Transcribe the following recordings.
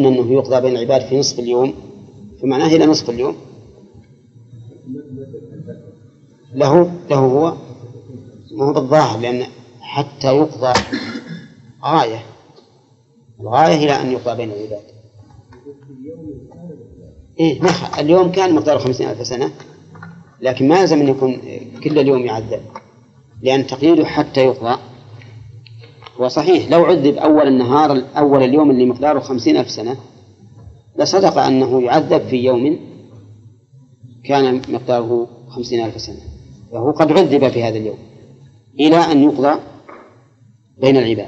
قلنا أنه يقضى بين العباد في نصف اليوم فمعناه إلى نصف اليوم له هو ما هو بالظاهر، لأن حتى يقضى الغاية إلى أن يقضى بين العباد. اليوم كان مقداره 50,000 سنة، لكن ما يلزم أن يكون كل اليوم يعذب، لأن تقييده حتى يقضى. وصحيح لو عذب أول اليوم اللي مقداره 50,000 سنة لصدق أنه يعذب في يوم كان مقداره 50,000 سنة، فهو قد عذب في هذا اليوم إلى أن يقضى بين العباد.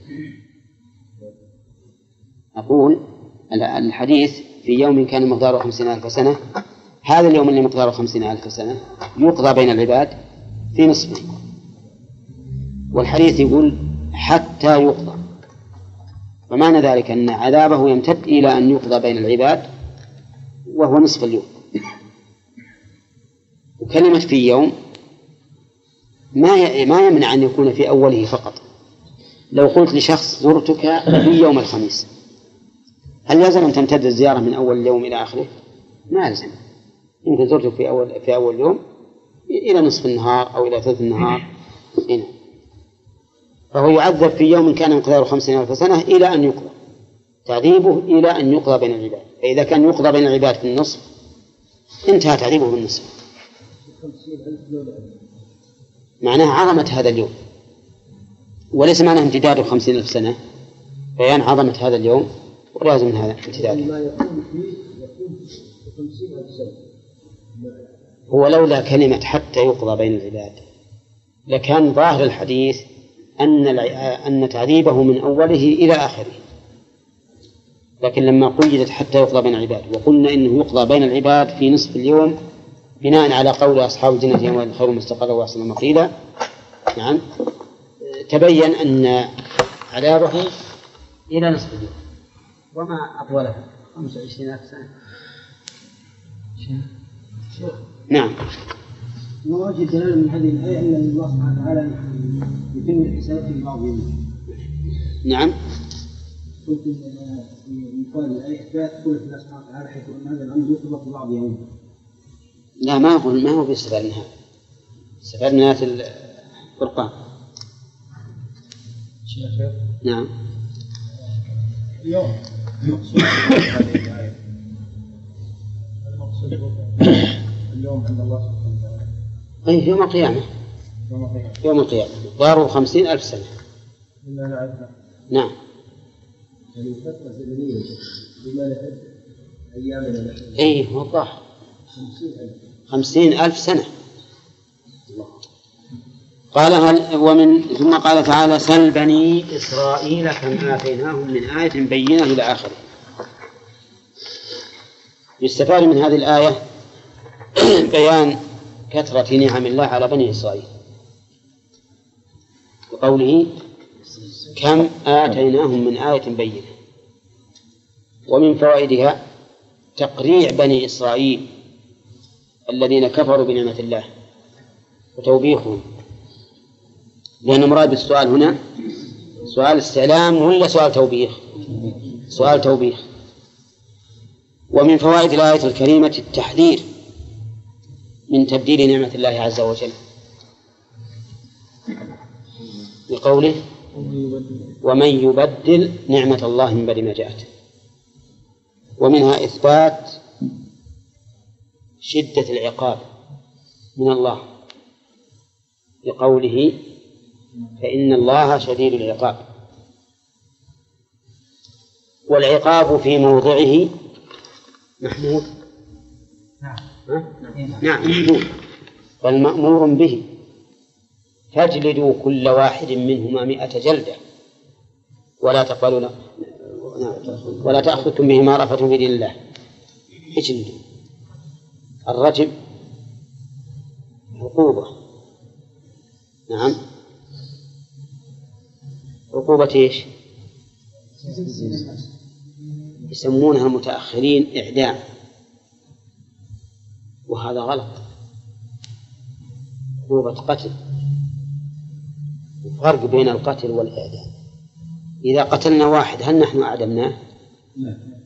أقول الحديث في يوم كان مقداره 50,000 سنة، هذا اليوم اللي مقداره 50,000 سنة يقضى بين العباد في نصفه، والحديث يقول حتى يقضى، ومعنى ذلك أن عذابه يمتد إلى أن يقضى بين العباد وهو نصف اليوم. وكلمة في يوم ما يمنع أن يكون في أوله فقط. لو قلت لشخص زرتك في يوم الخميس، هل يلزم أن تمتد الزيارة من أول اليوم إلى آخره؟ ما يلزم. يمكن زرتك في أول يوم إلى نصف النهار أو إلى ثلث النهار هنا. فهو يعذب في يوم كان مقداره 50,000 سنة إلى أن يقضى، تعذيبه إلى أن يقضى بين العباد. فإذا كان يقضى بين العباد في النصف انتهى تعذيبه بالنصف، معناه عظمة هذا اليوم، وليس معناه امتداده 50,000 سنة، بيان عظمة هذا اليوم ولازم من هذا امتداده. هو لولا كلمة حتى يقضى بين العباد لكان ظاهر الحديث أن تعذيبه من أوله إلى آخره، لكن لما قيدت حتى يقضى بين العباد وقلنا إنه يقضى بين العباد في نصف اليوم بناء على قول أصحاب الجنة يوم خير مستقرا وأحسن مقيلا، نعم، تبين أن عذابه إلى نصف اليوم وما أطوله 25,000 سنة. نعم. ووجه الدلالة من هذه الآية أن الله سبحانه وتعالى يتم الحساب في بعض يوم. نعم. قلت من قال الآية تقول الله سبحانه وتعالى حيث أن هذا الأمر يطلق في بعض يوم. لا، ما هو بيستفاد من هذا، استفاد من آية الفرقان. نعم. اليوم المقصود هذه الآية اليوم عند الله سبحانه وتعالى أي يوم القيامة. يوم القيامة ضاره 50,000 سنة. نعم. يعني فترة زمنية بما نحب أيامنا نحن. أي هو الظاهر 50,000 سنة. قال ثم قال تعالى سل بني إسرائيل كم آتيناهم من آية بينة إلى آخره. يستفاد من هذه الآية بيان كثرة نعم الله على بني إسرائيل بقوله كم آتيناهم من آية بينة. ومن فوائدها تقريع بني إسرائيل الذين كفروا بنعمة الله وتوبيخهم، لأن مراد بالسؤال هنا سؤال استعلام ولا سؤال توبيخ؟ سؤال توبيخ. ومن فوائد الآية الكريمة التحذير من تبديل نعمة الله عز وجل بقوله ومن يبدل نعمة الله من بعد ما جاءت. ومنها إثبات شدة العقاب من الله بقوله فإن الله شديد العقاب. والعقاب في موضعه محمود، نعم محمود، بل مأمور به. فاجلدوا كل واحد منهما 100 جلدة ولا تأخذكم بهما رأفة في دين الله. اجلدوا. الرجم عقوبة، نعم، عقوبة ايش؟ يسمونها المتأخرين إعدام، وهذا غلط، عقوبة قتل. فرق بين القتل والإعدام. إذا قتلنا واحد هل نحن أعدمناه؟